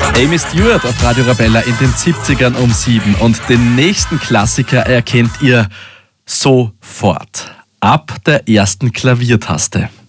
Amy Stewart auf Radio Arabella in den 70ern um 7. Und den nächsten Klassiker erkennt ihr sofort. Ab der ersten Klaviertaste.